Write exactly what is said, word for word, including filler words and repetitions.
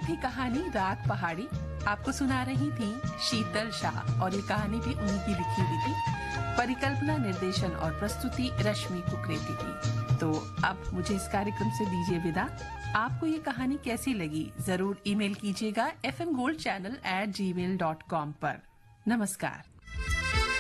थी कहानी रात पहाड़ी। आपको सुना रही थी शीतल शाह और ये कहानी भी उन्हीं की लिखी हुई थी। परिकल्पना, निर्देशन और प्रस्तुति रश्मि कुकरेती की। तो अब मुझे इस कार्यक्रम से दीजिए विदा। आपको ये कहानी कैसी लगी जरूर ईमेल कीजिएगा F M gold channel at ji mail dot com पर। नमस्कार।